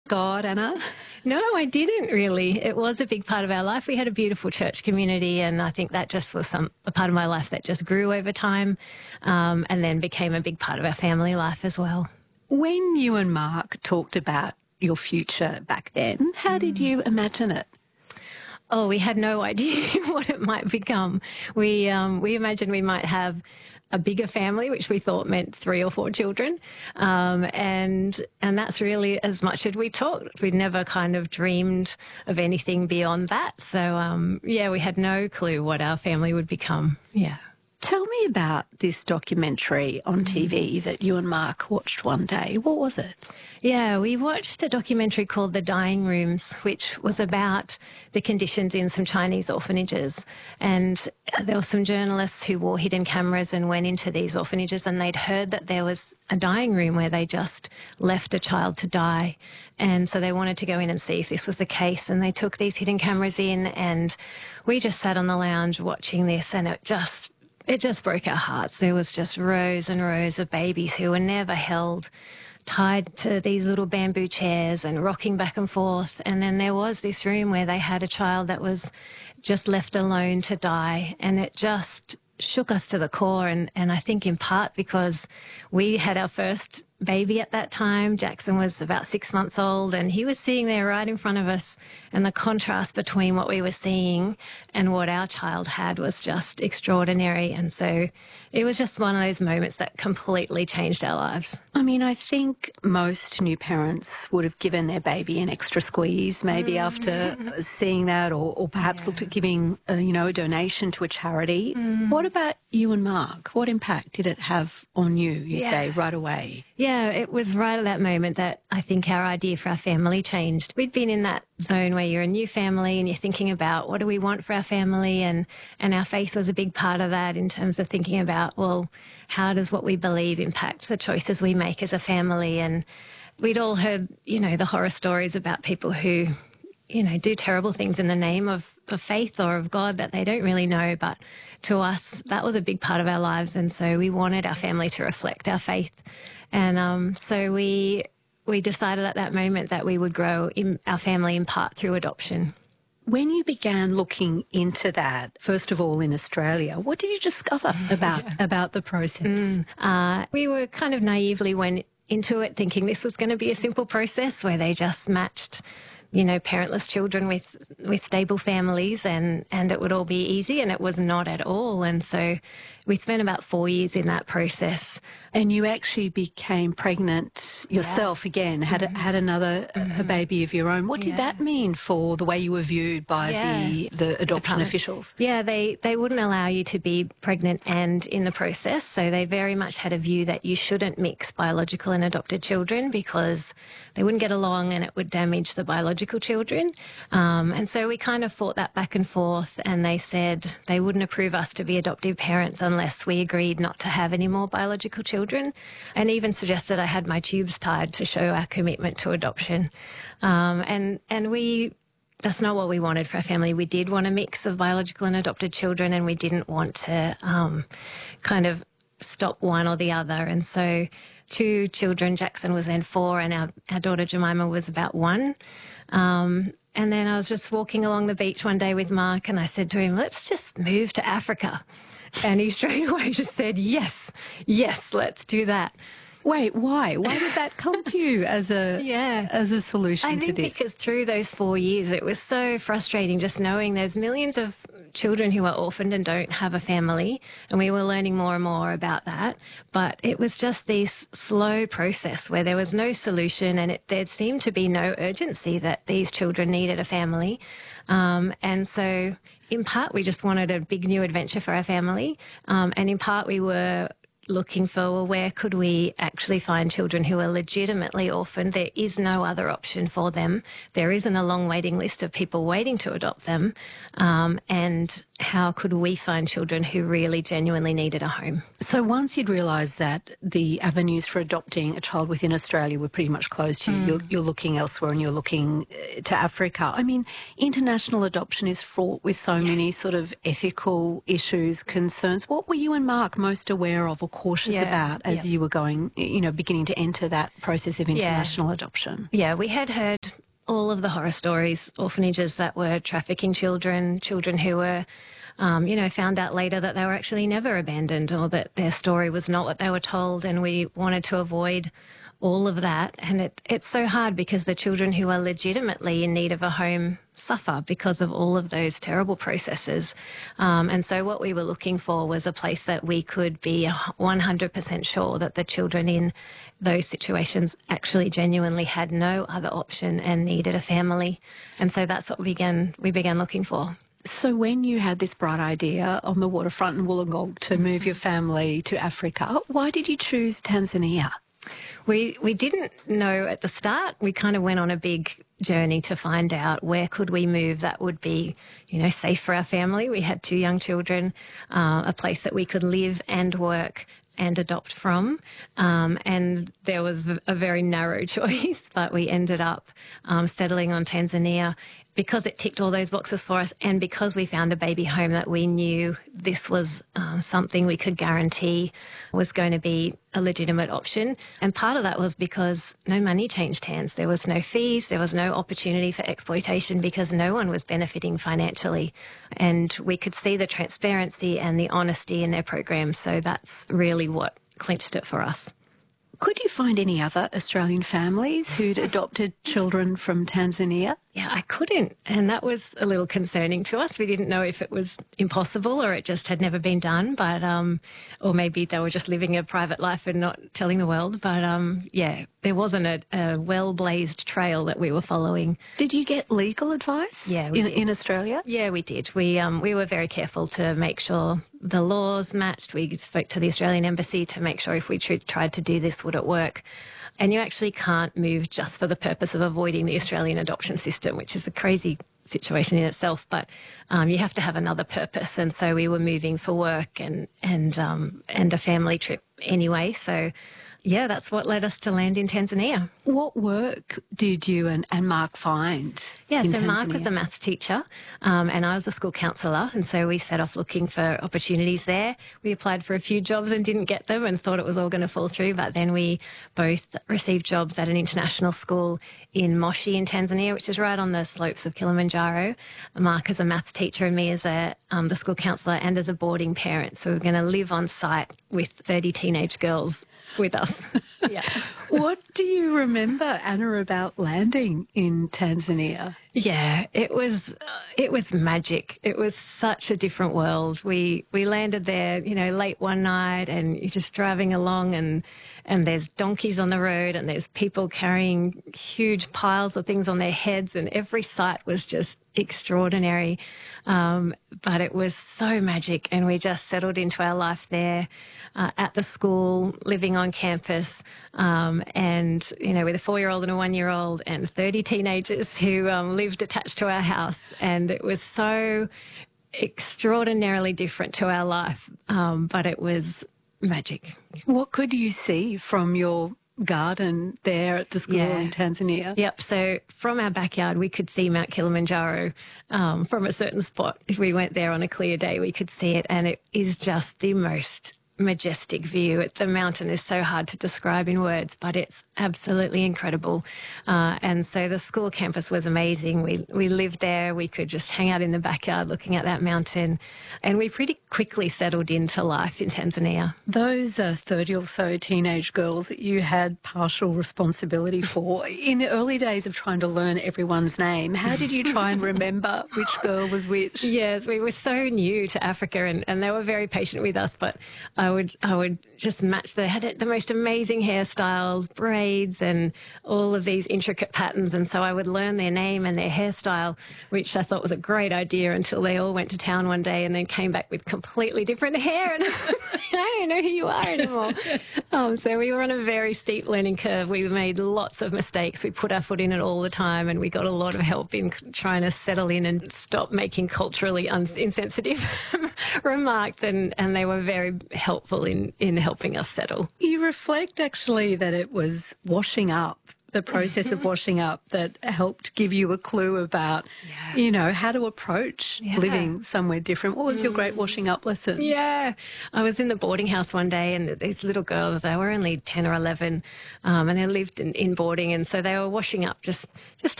God, Anna? No, I didn't really. It was a big part of our life. We had a beautiful church community, and I think that just was a part of my life that just grew over time, and then became a big part of our family life as well. When you and Mark talked about your future back then, how did you imagine it? Oh, we had no idea what it might become. We imagined we might have a bigger family, which we thought meant 3 or 4 children. And that's really as much as we talked. We'd never kind of dreamed of anything beyond that. So, we had no clue what our family would become. Yeah. Tell me about this documentary on TV that you and Mark watched one day. What was it? Yeah, we watched a documentary called The Dying Rooms, which was about the conditions in some Chinese orphanages. And there were some journalists who wore hidden cameras and went into these orphanages, and they'd heard that there was a dying room where they just left a child to die. And so they wanted to go in and see if this was the case. And they took these hidden cameras in, and we just sat on the lounge watching this, and it just broke our hearts. There was just rows and rows of babies who were never held, tied to these little bamboo chairs and rocking back and forth. And then there was this room where they had a child that was just left alone to die. And it just shook us to the core. And I think in part because we had our first baby at that time. Jackson was about 6 months old, and he was sitting there right in front of us, and the contrast between what we were seeing and what our child had was just extraordinary. And so it was just one of those moments that completely changed our lives. I mean, I think most new parents would have given their baby an extra squeeze maybe after seeing that, or perhaps looked at giving a donation to a charity. What about you and Mark? What impact did it have on you, you say, right away? Yeah, it was right at that moment that I think our idea for our family changed. We'd been in that zone where you're a new family and you're thinking about what do we want for our family, and our faith was a big part of that in terms of thinking about, well, how does what we believe impact the choices we make as a family? And we'd all heard, the horror stories about people who, do terrible things in the name of faith or of God that they don't really know. But to us, that was a big part of our lives. And so we wanted our family to reflect our faith. And so we decided at that moment that we would grow our family in part through adoption. When you began looking into that, first of all in Australia, what did you discover about the process? We were kind of naively went into it thinking this was going to be a simple process where they just matched parentless children with stable families, and it would all be easy, and it was not at all. And so we spent about 4 years in that process. And you actually became pregnant yourself again, had another a baby of your own. What did that mean for the way you were viewed by the adoption officials? Yeah, they wouldn't allow you to be pregnant and in the process. So they very much had a view that you shouldn't mix biological and adopted children because they wouldn't get along and it would damage the biological children. And so we kind of fought that back and forth, and they said they wouldn't approve us to be adoptive parents unless we agreed not to have any more biological children, and even suggested I had my tubes tied to show our commitment to adoption. And that's not what we wanted for our family. We did want a mix of biological and adopted children, and we didn't want to kind of stop one or the other. And so 2 children, Jackson was then 4, and our daughter Jemima was about 1. And then I was just walking along the beach one day with Mark, and I said to him, let's just move to Africa. And he straight away just said, yes, let's do that. Wait, why? Why did that come to you as a solution to this? I think because through those 4 years, it was so frustrating just knowing there's millions of children who are orphaned and don't have a family, and we were learning more and more about that. But it was just this slow process where there was no solution, and there seemed to be no urgency that these children needed a family. And so in part, we just wanted a big new adventure for our family. And in part, we were looking for, well, where could we actually find children who are legitimately orphaned? There is no other option for them. There isn't a long waiting list of people waiting to adopt them. And how could we find children who really genuinely needed a home. So once you'd realised that the avenues for adopting a child within Australia were pretty much closed to you, you're looking elsewhere and you're looking to Africa. I mean, international adoption is fraught with so many sort of ethical issues, concerns. What were you and Mark most aware of or cautious about as you were going, you know, beginning to enter that process of international adoption? Yeah, we had heard all of the horror stories, orphanages that were trafficking children, children who were, you know, found out later that they were actually never abandoned or that their story was not what they were told, and we wanted to avoid all of that. And it's so hard because the children who are legitimately in need of a home suffer because of all of those terrible processes. And so what we were looking for was a place that we could be 100% sure that the children in those situations actually genuinely had no other option and needed a family. And so that's what we began looking for. So when you had this bright idea on the waterfront in Wollongong to move your family to Africa, why did you choose Tanzania? We didn't know at the start. We kind of went on a big journey to find out where could we move that would be, you know, safe for our family. We had 2 young children, a place that we could live and work and adopt from. And there was a very narrow choice, but we ended up settling on Tanzania because it ticked all those boxes for us, and because we found a baby home that we knew this was something we could guarantee was going to be a legitimate option. And part of that was because no money changed hands. There was no fees, there was no opportunity for exploitation because no one was benefiting financially. And we could see the transparency and the honesty in their programs. So that's really what clinched it for us. Could you find any other Australian families who'd adopted children from Tanzania? Yeah, I couldn't. And that was a little concerning to us. We didn't know if it was impossible or it just had never been done, but or maybe they were just living a private life and not telling the world. But yeah, there wasn't a well-blazed trail that we were following. Did you get legal advice in Australia? Yeah, we did. We were very careful to make sure the laws matched. We spoke to the Australian Embassy to make sure if we tried to do this, would it work? And you actually can't move just for the purpose of avoiding the Australian adoption system, which is a crazy situation in itself. But you have to have another purpose. And so we were moving for work and a family trip anyway. So yeah, that's what led us to land in Tanzania. What work did you and Mark find? Yeah, so Tanzania? Mark was a maths teacher and I was a school counsellor, and so we set off looking for opportunities there. We applied for a few jobs and didn't get them and thought it was all going to fall through, but then we both received jobs at an international school in Moshi in Tanzania, which is right on the slopes of Kilimanjaro. Mark as a maths teacher and me as the school counsellor and as a boarding parent. So we were going to live on site with 30 teenage girls with us. Yeah. What do you remember, Anna, about landing in Tanzania? Yeah, it was magic. It was such a different world. We landed there, you know, late one night, and you're just driving along and there's donkeys on the road and there's people carrying huge piles of things on their heads, and every sight was just extraordinary. But it was so magic, and we just settled into our life there at the school, living on campus, and, you know, with a 4-year-old and a 1-year-old and 30 teenagers who lived attached to our house. And it was so extraordinarily different to our life, but it was magic. What could you see from your garden there at the school in Tanzania? Yep. So from our backyard, we could see Mount Kilimanjaro from a certain spot. If we went there on a clear day, we could see it, and it is just the most majestic view. The mountain is so hard to describe in words, but it's absolutely incredible. And so the school campus was amazing. We lived there. We could just hang out in the backyard looking at that mountain, and we pretty quickly settled into life in Tanzania. Those 30 or so teenage girls that you had partial responsibility for, in the early days of trying to learn everyone's name, how did you try and remember which girl was which? Yes, we were so new to Africa, and they were very patient with us, but I would just match. They had the most amazing hairstyles, braids, and all of these intricate patterns. And so I would learn their name and their hairstyle, which I thought was a great idea until they all went to town one day and then came back with completely different hair. And I don't know who you are anymore. So we were on a very steep learning curve. We made lots of mistakes. We put our foot in it all the time, and we got a lot of help in trying to settle in and stop making culturally insensitive remarks, and they were very helpful in helping us settle. You reflect actually that it was washing up, the process of washing up, that helped give you a clue about, you know, how to approach living somewhere different. What was your great washing up lesson? Yeah, I was in the boarding house one day, and these little girls, they were only 10 or 11, and they lived in boarding, and so they were washing up just